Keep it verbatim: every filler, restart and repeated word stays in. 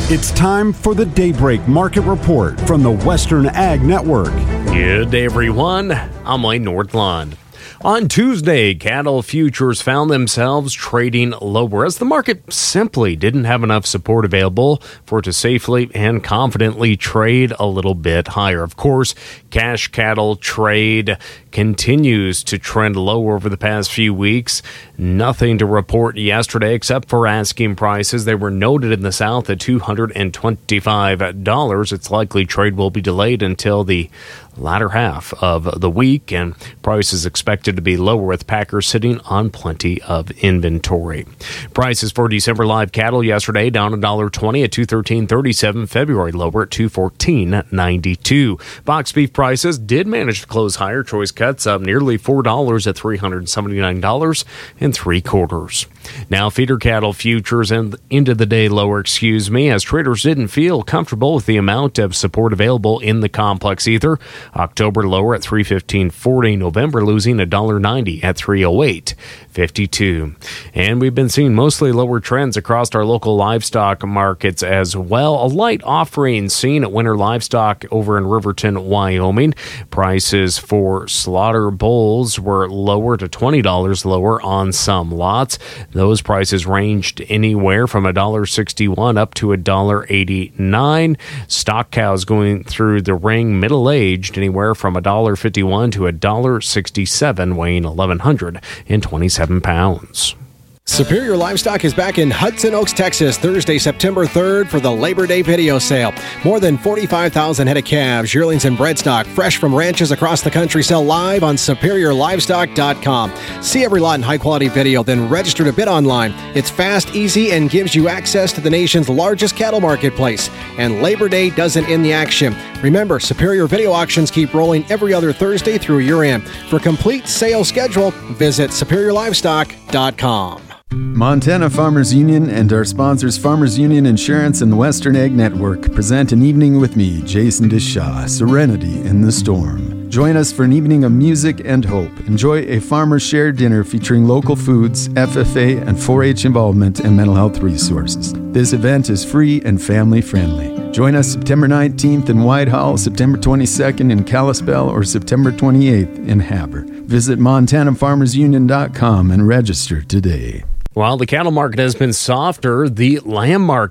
It's time for the Daybreak Market Report from the Western Ag Network. Good day, everyone. I'm Wayne Nordlund. On Tuesday, cattle futures found themselves trading lower as the market simply didn't have enough support available for it to safely and confidently trade a little bit higher. Of course, cash cattle trade continues to trend lower over the past few weeks. Nothing to report yesterday except for asking prices. They were noted in the South at two hundred twenty-five dollars. It's likely trade will be delayed until the latter half of the week, and prices expected to be lower with packers sitting on plenty of inventory. Prices for December live cattle yesterday down one dollar twenty at two thirteen thirty-seven. February lower at two fourteen ninety-two. Box beef prices did manage to close higher. Choice cuts up nearly four dollars at three hundred seventy-nine dollars and three quarters. Now feeder cattle futures and into the day lower, excuse me, as traders didn't feel comfortable with the amount of support available in the complex either. October lower at three fifteen forty. November losing one dollar ninety at three oh eight fifty-two. And we've been seeing mostly lower trends across our local livestock markets as well. A light offering seen at Winter Livestock over in Riverton, Wyoming. Prices for slaughter bulls were lower to twenty dollars lower on some lots. Those prices ranged anywhere from one dollar sixty-one up to one dollar eighty-nine. Stock cows going through the ring middle-aged anywhere from one dollar fifty-one to one dollar sixty-seven, weighing one thousand one hundred twenty-seven pounds. Superior Livestock is back in Hudson Oaks, Texas, Thursday, September third for the Labor Day video sale. More than forty-five thousand head of calves, yearlings, and bred stock, fresh from ranches across the country, sell live on superior livestock dot com. See every lot in high-quality video, then register to bid online. It's fast, easy, and gives you access to the nation's largest cattle marketplace. And Labor Day doesn't end the action. Remember, Superior Video auctions keep rolling every other Thursday through year-end. For complete sales schedule, visit superior livestock dot com. Montana Farmers Union and our sponsors Farmers Union Insurance and the Western Ag Network present an evening with me, Jason DeShaw, Serenity in the Storm. Join us for an evening of music and hope. Enjoy a farmer share dinner featuring local foods, F F A, and four H involvement and mental health resources. This event is free and family friendly. Join us September nineteenth in Whitehall, September twenty-second in Kalispell, or September twenty-eighth in Haber. Visit montana farmers union dot com and register today. While the cattle market has been softer, the lamb market